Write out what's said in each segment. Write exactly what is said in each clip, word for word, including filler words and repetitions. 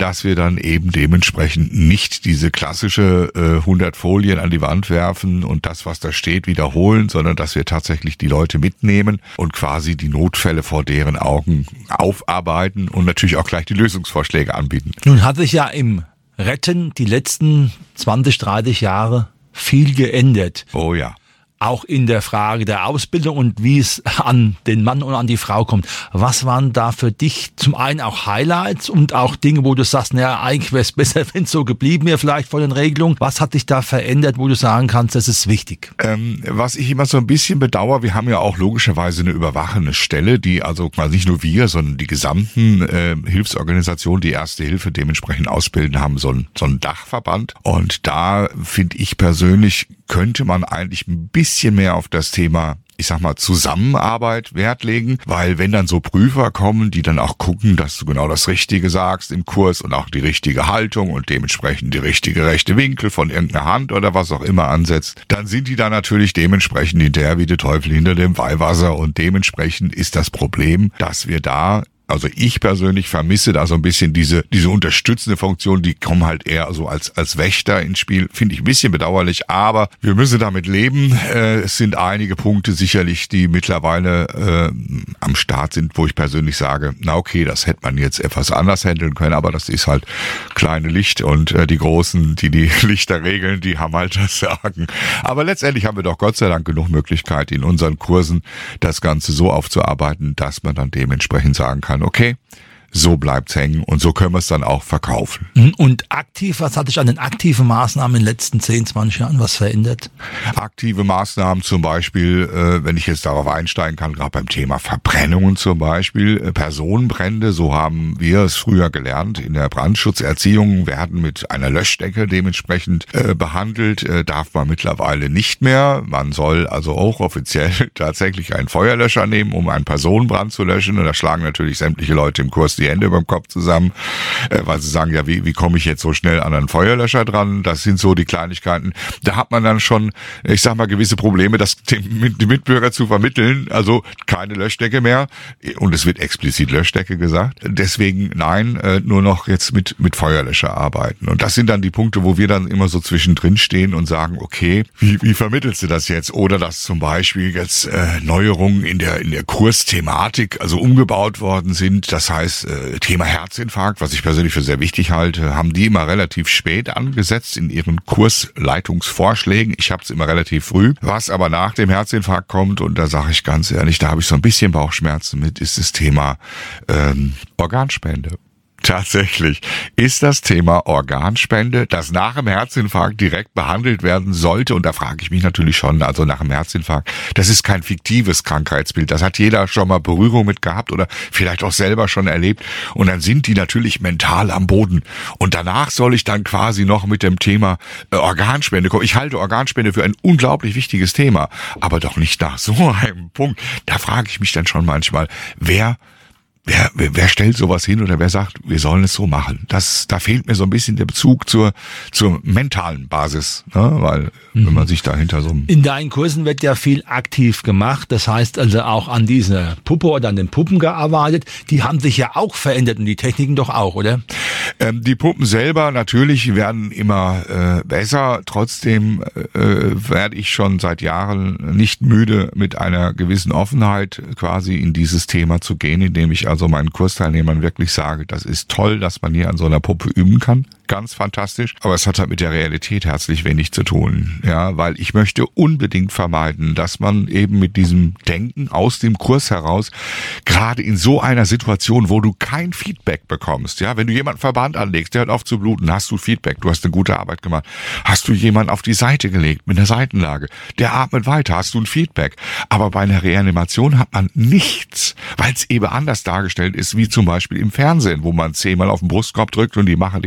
dass wir dann eben dementsprechend nicht diese klassische äh, hundert Folien an die Wand werfen und das, was da steht, wiederholen, sondern dass wir tatsächlich die Leute mitnehmen und quasi die Notfälle vor deren Augen aufarbeiten und natürlich auch gleich die Lösungsvorschläge anbieten. Nun hat sich ja im Retten die letzten zwanzig, dreißig Jahre viel geändert. Oh ja. Auch in der Frage der Ausbildung und wie es an den Mann und an die Frau kommt. Was waren da für dich zum einen auch Highlights und auch Dinge, wo du sagst, naja, eigentlich wäre es besser, wenn es so geblieben wäre, vielleicht von den Regelungen. Was hat dich da verändert, wo du sagen kannst, das ist wichtig? Ähm, was ich immer so ein bisschen bedauere, wir haben ja auch logischerweise eine überwachende Stelle, die also nicht nur wir, sondern die gesamten äh, Hilfsorganisationen, die Erste Hilfe dementsprechend ausbilden, haben so ein, so ein Dachverband. Und da finde ich persönlich, könnte man eigentlich ein bisschen mehr auf das Thema, ich sag mal, Zusammenarbeit Wert legen, weil wenn dann so Prüfer kommen, die dann auch gucken, dass du genau das Richtige sagst im Kurs und auch die richtige Haltung und dementsprechend die richtige rechte Winkel von irgendeiner Hand oder was auch immer ansetzt, dann sind die da natürlich dementsprechend hinterher wie der Teufel hinter dem Weihwasser und dementsprechend ist das Problem, dass wir da Also ich persönlich vermisse da so ein bisschen diese diese unterstützende Funktion, die kommen halt eher so als als Wächter ins Spiel, finde ich ein bisschen bedauerlich, aber wir müssen damit leben. Äh, es sind einige Punkte sicherlich, die mittlerweile äh, am Start sind, wo ich persönlich sage, na okay, das hätte man jetzt etwas anders handeln können, aber das ist halt kleine Licht und äh, die Großen, die die Lichter regeln, die haben halt das Sagen. Aber letztendlich haben wir doch Gott sei Dank genug Möglichkeit in unseren Kursen, das Ganze so aufzuarbeiten, dass man dann dementsprechend sagen kann, okay, so bleibt's hängen und so können wir es dann auch verkaufen. Und aktiv, was hat sich an den aktiven Maßnahmen in den letzten zehn, zwanzig Jahren was verändert? Aktive Maßnahmen zum Beispiel, äh, wenn ich jetzt darauf einsteigen kann, gerade beim Thema Verbrennungen zum Beispiel, äh, Personenbrände, so haben wir es früher gelernt in der Brandschutzerziehung, werden mit einer Löschdecke dementsprechend äh, behandelt, äh, darf man mittlerweile nicht mehr. Man soll also auch offiziell tatsächlich einen Feuerlöscher nehmen, um einen Personenbrand zu löschen und da schlagen natürlich sämtliche Leute im Kurs die Hände über dem Kopf zusammen, äh, weil sie sagen, ja, wie, wie komme ich jetzt so schnell an einen Feuerlöscher dran? Das sind so die Kleinigkeiten. Da hat man dann schon, ich sag mal, gewisse Probleme, das dem die Mitbürger zu vermitteln. Also keine Löschdecke mehr und es wird explizit Löschdecke gesagt. Deswegen nein, äh, nur noch jetzt mit mit Feuerlöscher arbeiten. Und das sind dann die Punkte, wo wir dann immer so zwischendrin stehen und sagen, okay, wie, wie vermittelst du das jetzt? Oder dass zum Beispiel jetzt äh, Neuerungen in der in der Kursthematik also umgebaut worden sind. Das heißt, Thema Herzinfarkt, was ich persönlich für sehr wichtig halte, haben die immer relativ spät angesetzt in ihren Kursleitungsvorschlägen. Ich habe es immer relativ früh. Was aber nach dem Herzinfarkt kommt, und da sage ich ganz ehrlich, da habe ich so ein bisschen Bauchschmerzen mit, ist das Thema ähm, Organspende. Tatsächlich ist das Thema Organspende, das nach dem Herzinfarkt direkt behandelt werden sollte. Und da frage ich mich natürlich schon, also nach dem Herzinfarkt, das ist kein fiktives Krankheitsbild. Das hat jeder schon mal Berührung mit gehabt oder vielleicht auch selber schon erlebt. Und dann sind die natürlich mental am Boden. Und danach soll ich dann quasi noch mit dem Thema äh, Organspende kommen. Ich halte Organspende für ein unglaublich wichtiges Thema, aber doch nicht nach so einem Punkt. Da frage ich mich dann schon manchmal, wer Wer, wer, wer stellt sowas hin oder wer sagt, wir sollen es so machen? Das, da fehlt mir so ein bisschen der Bezug zur, zur mentalen Basis, ne? Weil, mhm. wenn man sich dahinter so... In deinen Kursen wird ja viel aktiv gemacht, das heißt also auch an dieser Puppe oder an den Puppen gearbeitet. Die haben sich ja auch verändert und die Techniken doch auch, oder? Ähm, die Puppen selber natürlich werden immer äh, besser. Trotzdem äh, werde ich schon seit Jahren nicht müde, mit einer gewissen Offenheit quasi in dieses Thema zu gehen, indem ich also meinen Kursteilnehmern wirklich sage, das ist toll, dass man hier an so einer Puppe üben kann. Ganz fantastisch. Aber es hat halt mit der Realität herzlich wenig zu tun. Ja, weil ich möchte unbedingt vermeiden, dass man eben mit diesem Denken aus dem Kurs heraus, gerade in so einer Situation, wo du kein Feedback bekommst, ja, wenn du jemanden Verband anlegst, der hört auf zu bluten, hast du Feedback, du hast eine gute Arbeit gemacht. Hast du jemanden auf die Seite gelegt mit einer Seitenlage, der atmet weiter, hast du ein Feedback. Aber bei einer Reanimation hat man nichts, weil es eben anders dargestellt ist, wie zum Beispiel im Fernsehen, wo man zehnmal auf den Brustkorb drückt und die machen die Augen auf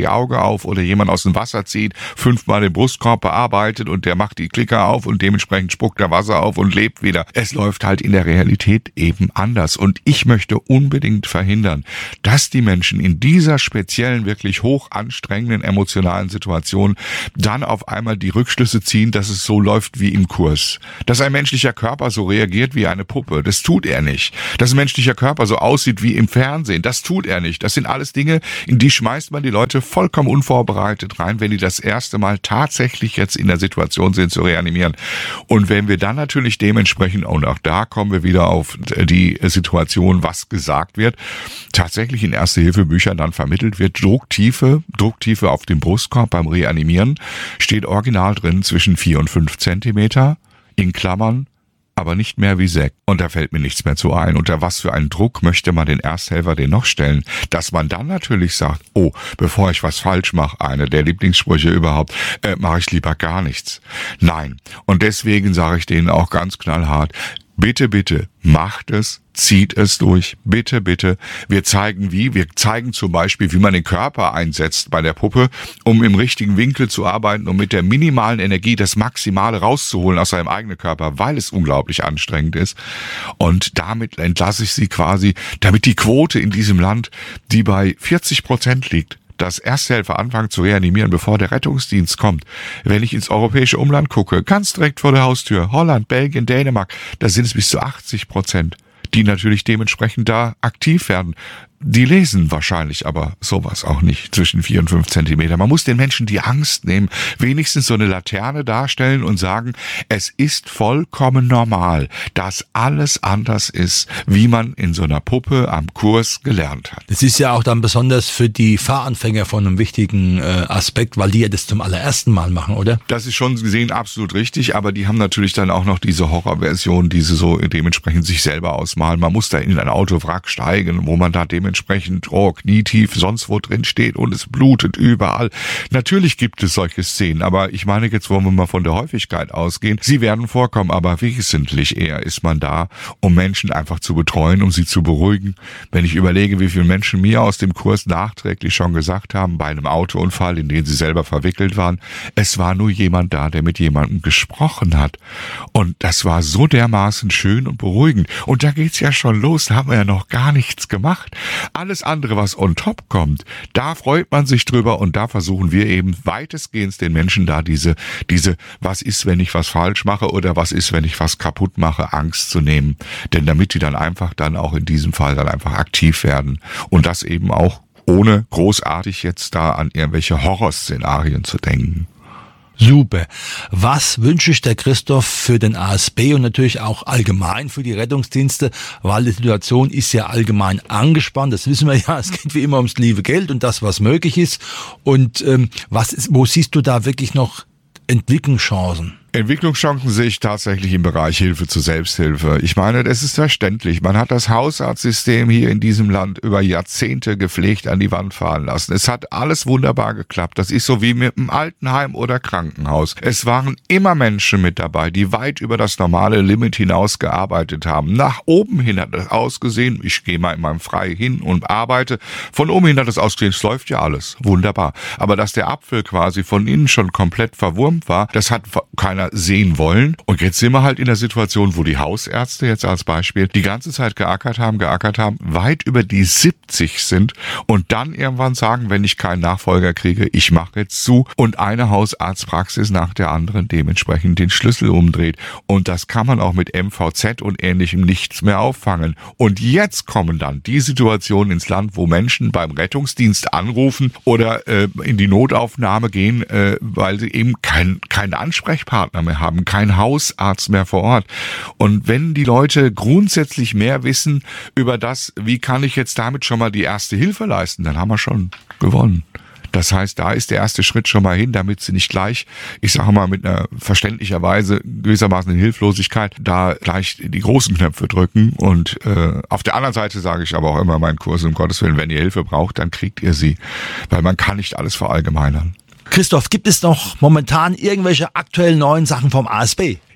auf oder jemand aus dem Wasser zieht, fünfmal den Brustkorb bearbeitet und der macht die Klicker auf und dementsprechend spuckt er Wasser auf und lebt wieder. Es läuft halt in der Realität eben anders und ich möchte unbedingt verhindern, dass die Menschen in dieser speziellen, wirklich hoch anstrengenden emotionalen Situation dann auf einmal die Rückschlüsse ziehen, dass es so läuft wie im Kurs. Dass ein menschlicher Körper so reagiert wie eine Puppe, das tut er nicht. Dass ein menschlicher Körper so aussieht wie im Fernsehen, das tut er nicht. Das sind alles Dinge, in die schmeißt man die Leute vollkommen unvorbereitet rein, wenn die das erste Mal tatsächlich jetzt in der Situation sind, zu reanimieren. Und wenn wir dann natürlich dementsprechend, und auch da kommen wir wieder auf die Situation, was gesagt wird, tatsächlich in Erste-Hilfe-Büchern dann vermittelt wird, Drucktiefe, Drucktiefe auf dem Brustkorb beim Reanimieren, steht original drin zwischen vier und fünf Zentimeter, in Klammern, aber nicht mehr wie sechs. Und da fällt mir nichts mehr zu ein. Unter was für einen Druck möchte man den Ersthelfer denn noch stellen? Dass man dann natürlich sagt, oh, bevor ich was falsch mache, eine der Lieblingssprüche überhaupt, äh, mache ich lieber gar nichts. Nein. Und deswegen sage ich denen auch ganz knallhart, bitte, bitte, macht es, zieht es durch, bitte, bitte. Wir zeigen wie, wir zeigen zum Beispiel, wie man den Körper einsetzt bei der Puppe, um im richtigen Winkel zu arbeiten, um mit der minimalen Energie das Maximale rauszuholen aus seinem eigenen Körper, weil es unglaublich anstrengend ist. Und damit entlasse ich sie quasi, damit die Quote in diesem Land, die bei vierzig Prozent liegt, dass Ersthelfer anfangen zu reanimieren, bevor der Rettungsdienst kommt. Wenn ich ins europäische Umland gucke, ganz direkt vor der Haustür, Holland, Belgien, Dänemark, da sind es bis zu achtzig Prozent, die natürlich dementsprechend da aktiv werden. Die lesen wahrscheinlich aber sowas auch nicht zwischen vier und fünf Zentimeter. Man muss den Menschen die Angst nehmen, wenigstens so eine Laterne darstellen und sagen, es ist vollkommen normal, dass alles anders ist, wie man in so einer Puppe am Kurs gelernt hat. Das ist ja auch dann besonders für die Fahranfänger von einem wichtigen äh, Aspekt, weil die ja das zum allerersten Mal machen, oder? Das ist schon gesehen absolut richtig, aber die haben natürlich dann auch noch diese Horrorversion, die sie so dementsprechend sich selber ausmalen. Man muss da in ein Autowrack steigen, wo man da dementsprechend Entsprechend, oh, knietief, sonst wo drin steht und es blutet überall. Natürlich gibt es solche Szenen, aber ich meine, jetzt wollen wir mal von der Häufigkeit ausgehen. Sie werden vorkommen, aber wesentlich eher ist man da, um Menschen einfach zu betreuen, um sie zu beruhigen. Wenn ich überlege, wie viele Menschen mir aus dem Kurs nachträglich schon gesagt haben, bei einem Autounfall, in den sie selber verwickelt waren, es war nur jemand da, der mit jemandem gesprochen hat. Und das war so dermaßen schön und beruhigend. Und da geht's ja schon los, da haben wir ja noch gar nichts gemacht. Alles andere, was on top kommt, da freut man sich drüber und da versuchen wir eben weitestgehend den Menschen da diese, diese, was ist, wenn ich was falsch mache oder was ist, wenn ich was kaputt mache, Angst zu nehmen. Denn damit die dann einfach dann auch in diesem Fall dann einfach aktiv werden und das eben auch ohne großartig jetzt da an irgendwelche Horrorszenarien zu denken. Super. Was wünsche ich der Christoph für den A S B und natürlich auch allgemein für die Rettungsdienste, weil die Situation ist ja allgemein angespannt, das wissen wir ja, es geht wie immer ums liebe Geld und das, was möglich ist. Und ähm, was ist, wo siehst du da wirklich noch Entwicklungschancen? Entwicklungschancen sehe ich tatsächlich im Bereich Hilfe zur Selbsthilfe. Ich meine, das ist verständlich. Man hat das Hausarztsystem hier in diesem Land über Jahrzehnte gepflegt an die Wand fahren lassen. Es hat alles wunderbar geklappt. Das ist so wie mit einem Altenheim oder Krankenhaus. Es waren immer Menschen mit dabei, die weit über das normale Limit hinaus gearbeitet haben. Nach oben hin hat es ausgesehen, ich gehe mal in meinem Frei hin und arbeite. Von oben hin hat es ausgesehen, es läuft ja alles. Wunderbar. Aber dass der Apfel quasi von innen schon komplett verwurmt war, das hat keiner sehen wollen. Und jetzt sind wir halt in der Situation, wo die Hausärzte jetzt als Beispiel die ganze Zeit geackert haben, geackert haben, weit über die siebzig sind und dann irgendwann sagen, wenn ich keinen Nachfolger kriege, ich mache jetzt zu und eine Hausarztpraxis nach der anderen dementsprechend den Schlüssel umdreht. Und das kann man auch mit M V Z und ähnlichem nichts mehr auffangen. Und jetzt kommen dann die Situationen ins Land, wo Menschen beim Rettungsdienst anrufen oder äh, in die Notaufnahme gehen, äh, weil sie eben keinen keinen Ansprechpartner mehr haben, kein Hausarzt mehr vor Ort. Und wenn die Leute grundsätzlich mehr wissen über das, wie kann ich jetzt damit schon mal die erste Hilfe leisten, dann haben wir schon gewonnen. Das heißt, da ist der erste Schritt schon mal hin, damit sie nicht gleich, ich sage mal mit einer verständlicherweise gewissermaßen in Hilflosigkeit, da gleich die großen Knöpfe drücken. Und äh, auf der anderen Seite sage ich aber auch immer in meinen Kursen, um Gottes Willen, wenn ihr Hilfe braucht, dann kriegt ihr sie. Weil man kann nicht alles verallgemeinern. Christoph, gibt es noch momentan irgendwelche aktuellen neuen Sachen vom A S B?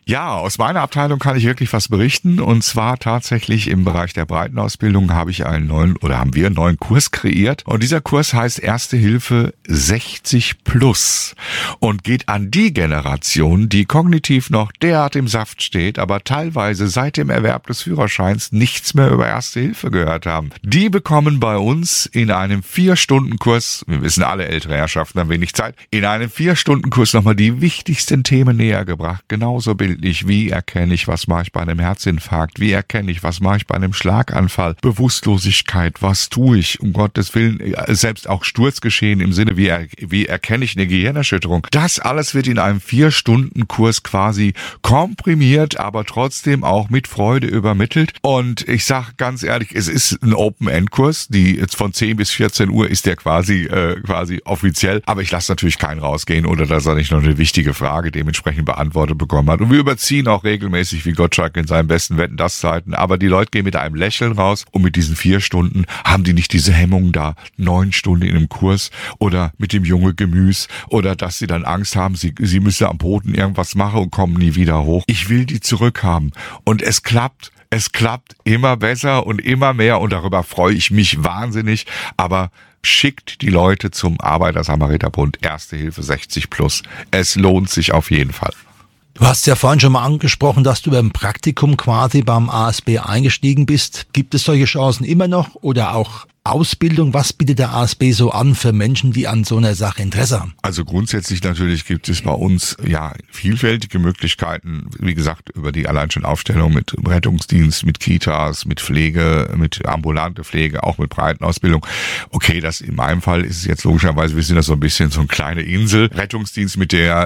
Ja, aus meiner Abteilung kann ich wirklich was berichten, und zwar tatsächlich im Bereich der Breitenausbildung habe ich einen neuen oder haben wir einen neuen Kurs kreiert, und dieser Kurs heißt Erste Hilfe sechzig plus und geht an die Generation, die kognitiv noch derart im Saft steht, aber teilweise seit dem Erwerb des Führerscheins nichts mehr über Erste Hilfe gehört haben. Die bekommen bei uns in einem Vier-Stunden-Kurs, wir wissen alle, ältere Herrschaften haben wenig Zeit, in einem Vier-Stunden-Kurs nochmal die wichtigsten Themen näher gebracht, genauso bildlich. Wie erkenne ich, was mache ich bei einem Herzinfarkt? Wie erkenne ich, was mache ich bei einem Schlaganfall? Bewusstlosigkeit, was tue ich? Um Gottes Willen, selbst auch Sturzgeschehen im Sinne, wie, er, wie erkenne ich eine Gehirnerschütterung? Das alles wird in einem Vier-Stunden-Kurs quasi komprimiert, aber trotzdem auch mit Freude übermittelt. Und ich sage ganz ehrlich, es ist ein Open-End-Kurs, die jetzt von zehn bis vierzehn Uhr ist der quasi äh, quasi offiziell. Aber ich lasse natürlich keinen rausgehen, oder dass er nicht noch eine wichtige Frage dementsprechend beantwortet bekommen hat. Und wir überziehen auch regelmäßig wie Gottschalk in seinen besten Wetten-das-Zeiten, aber die Leute gehen mit einem Lächeln raus, und mit diesen vier Stunden haben die nicht diese Hemmung da, neun Stunden in einem Kurs oder mit dem junge Gemüs, oder dass sie dann Angst haben, sie, sie müssen am Boden irgendwas machen und kommen nie wieder hoch. Ich will die zurückhaben, und es klappt. Es klappt immer besser und immer mehr, und darüber freue ich mich wahnsinnig, aber schickt die Leute zum Arbeiter-Samariter-Bund Erste Hilfe sechzig plus. Es lohnt sich auf jeden Fall. Du hast ja vorhin schon mal angesprochen, dass du beim Praktikum quasi beim A S B eingestiegen bist. Gibt es solche Chancen immer noch, oder auch Ausbildung? Was bietet der A S B so an für Menschen, die an so einer Sache Interesse haben? Also grundsätzlich natürlich gibt es bei uns ja vielfältige Möglichkeiten, wie gesagt, über die allein schon Aufstellung mit Rettungsdienst, mit Kitas, mit Pflege, mit ambulante Pflege, auch mit Breitenausbildung. Okay, das in meinem Fall ist es jetzt logischerweise, wir sind das so ein bisschen so eine kleine Insel. Rettungsdienst mit der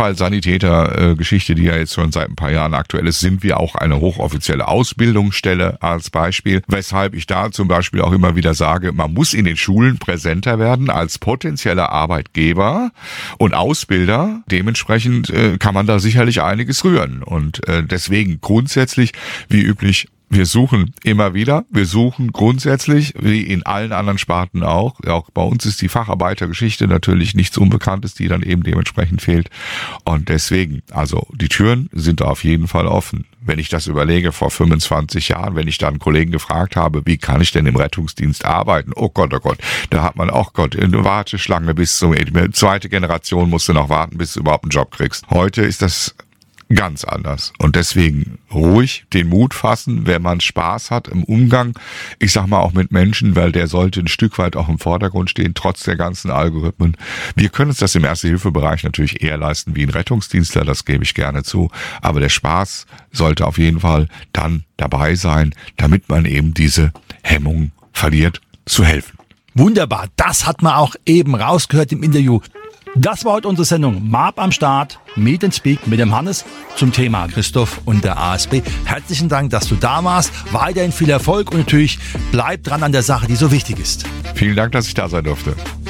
Notfallsanitäter-Geschichte, die ja jetzt schon seit ein paar Jahren aktuell ist, sind wir auch eine hochoffizielle Ausbildungsstelle als Beispiel, weshalb ich da zum Beispiel auch immer wieder sage, man muss in den Schulen präsenter werden als potenzieller Arbeitgeber und Ausbilder. Dementsprechend äh, kann man da sicherlich einiges rühren. Und äh, deswegen grundsätzlich, wie üblich, wir suchen immer wieder, wir suchen grundsätzlich, wie in allen anderen Sparten auch, auch bei uns ist die Facharbeitergeschichte natürlich nichts Unbekanntes, die dann eben dementsprechend fehlt. Und deswegen, also die Türen sind da auf jeden Fall offen. Wenn ich das überlege, vor fünfundzwanzig Jahren, wenn ich da einen Kollegen gefragt habe, wie kann ich denn im Rettungsdienst arbeiten? Oh Gott, oh Gott, da hat man auch Gott, eine Warteschlange bis zum, die zweite Generation musst du noch warten, bis du überhaupt einen Job kriegst. Heute ist das ganz anders. Und deswegen ruhig den Mut fassen, wenn man Spaß hat im Umgang, ich sag mal auch mit Menschen, weil der sollte ein Stück weit auch im Vordergrund stehen, trotz der ganzen Algorithmen. Wir können uns das im Erste-Hilfe-Bereich natürlich eher leisten wie ein Rettungsdienstler, das gebe ich gerne zu. Aber der Spaß sollte auf jeden Fall dann dabei sein, damit man eben diese Hemmung verliert, zu helfen. Wunderbar, das hat man auch eben rausgehört im Interview. Das war heute unsere Sendung M A B am Start, Meet and Speak mit dem Hannes zum Thema Christoph und der A S B. Herzlichen Dank, dass du da warst. Weiterhin viel Erfolg, und natürlich bleib dran an der Sache, die so wichtig ist. Vielen Dank, dass ich da sein durfte.